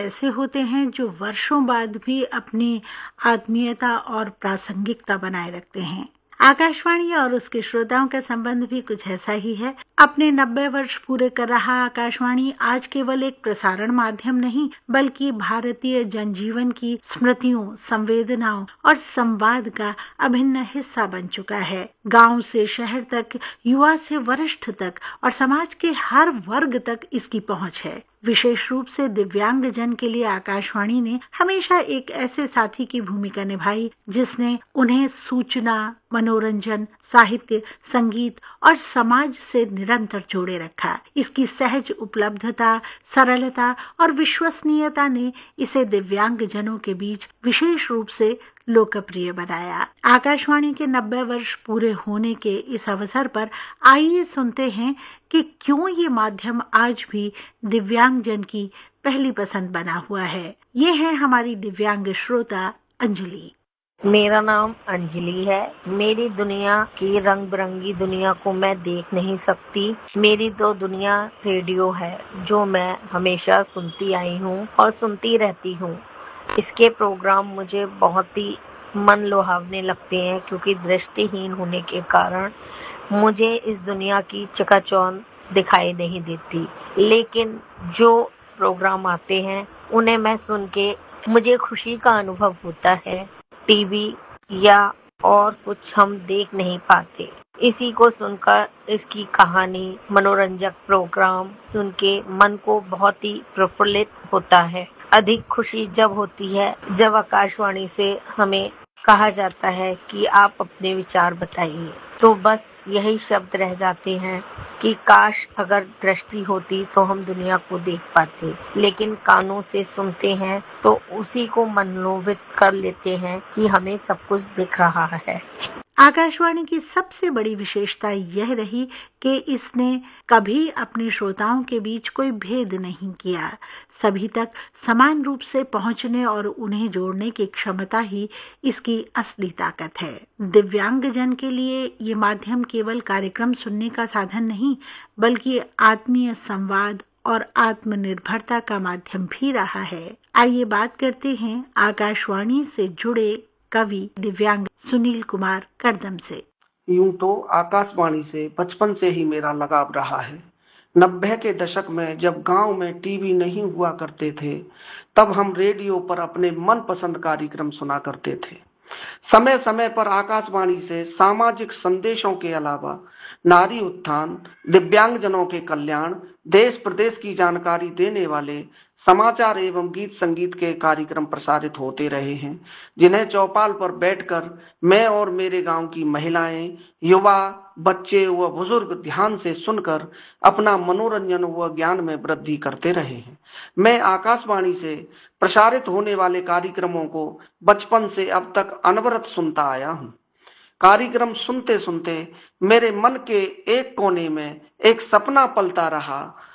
ऐसे होते हैं जो वर्षों बाद भी अपनी आत्मीयता और प्रासंगिकता बनाए रखते हैं। आकाशवाणी और उसके श्रोताओं का संबंध भी कुछ ऐसा ही है। अपने 90 वर्ष पूरे कर रहा आकाशवाणी आज केवल एक प्रसारण माध्यम नहीं, बल्कि भारतीय जनजीवन की स्मृतियों, संवेदनाओं और संवाद का अभिन्न हिस्सा बन चुका है। गांव से शहर तक, युवा से वरिष्ठ तक और समाज के हर वर्ग तक इसकी पहुंच है। विशेष रूप से दिव्यांग जन के लिए आकाशवाणी ने हमेशा एक ऐसे साथी की भूमिका निभाई जिसने उन्हें सूचना, मनोरंजन, साहित्य, संगीत और समाज से निरंतर जोड़े रखा। इसकी सहज उपलब्धता, सरलता और विश्वसनीयता ने इसे दिव्यांग जनों के बीच विशेष रूप से लोकप्रिय बनाया। आकाशवाणी के 90 वर्ष पूरे होने के इस अवसर पर आइए सुनते हैं कि क्यों ये माध्यम आज भी दिव्यांग जन की पहली पसंद बना हुआ है। ये है हमारी दिव्यांग श्रोता अंजलि। मेरा नाम अंजलि है। मेरी दुनिया की रंग बिरंगी दुनिया को मैं देख नहीं सकती। मेरी तो दुनिया रेडियो है जो मैं हमेशा सुनती आई हूँ और सुनती रहती हूँ। इसके प्रोग्राम मुझे बहुत ही मन लुभावने लगते हैं क्योंकि दृष्टिहीन होने के कारण मुझे इस दुनिया की चकाचौंध दिखाई नहीं देती, लेकिन जो प्रोग्राम आते हैं उन्हें मैं सुन के मुझे खुशी का अनुभव होता है। टीवी या और कुछ हम देख नहीं पाते। इसी को सुनकर, इसकी कहानी, मनोरंजक प्रोग्राम सुन के मन को बहुत ही प्रफुल्लित होता है। अधिक खुशी जब होती है जब आकाशवाणी से हमें कहा जाता है कि आप अपने विचार बताइए, तो बस यही शब्द रह जाते हैं कि काश अगर दृष्टि होती तो हम दुनिया को देख पाते, लेकिन कानों से सुनते हैं तो उसी को मनोवित कर लेते हैं कि हमें सब कुछ दिख रहा है। आकाशवाणी की सबसे बड़ी विशेषता यह रही कि इसने कभी अपने श्रोताओं के बीच कोई भेद नहीं किया। सभी तक समान रूप से पहुंचने और उन्हें जोड़ने की क्षमता ही इसकी असली ताकत है। दिव्यांगजन के लिए ये माध्यम केवल कार्यक्रम सुनने का साधन नहीं, बल्कि आत्मीय संवाद और आत्मनिर्भरता का माध्यम भी रहा है। आइए बात करते हैं आकाशवाणी से जुड़े कवि दिव्यांग सुनील कुमार करदम से। यूं तो आकाशवाणी से बचपन से ही मेरा लगाव रहा है। 90 के दशक में जब गांव में टीवी नहीं हुआ करते थे, तब हम रेडियो पर अपने मनपसंद कार्यक्रम सुना करते थे। समय समय पर आकाशवाणी से सामाजिक संदेशों के अलावा नारी उत्थान, दिव्यांगजनों के कल्याण, देश प्रदेश की जानकारी देने वाले समाचार एवं गीत संगीत के कार्यक्रम प्रसारित होते रहे हैं, जिन्हें चौपाल पर बैठकर मैं और मेरे गांव की महिलाएं, युवा, बच्चे व बुजुर्ग ध्यान से सुनकर अपना मनोरंजन व ज्ञान में वृद्धि करते रहे हैं। मैं आकाशवाणी से प्रसारित होने वाले कार्यक्रमों को बचपन से अब तक अनवरत सुनता आया हूँ। कार्यक्रम सुनते सुनते मेरे मन के एक कोने में एक सपना पलता रहा